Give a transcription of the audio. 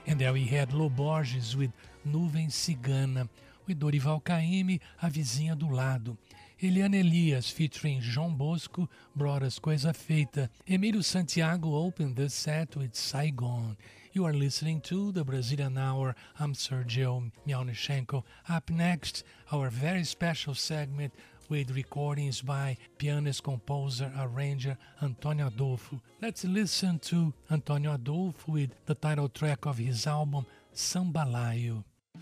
And there we had Lô Borges with Nuvem Cigana, with Dorival Caymmi, A Vizinha do Lado. Eliana Elias featuring João Bosco brought us Coisa Feita. Emílio Santiago opened the set with Saigon. You are listening to the Brazilian Hour. I'm Sergio Miaunichenko. Up next, our very special segment with recordings by pianist, composer, arranger Antônio Adolfo. Let's listen to Antônio Adolfo with the title track of his album, Sambalaio.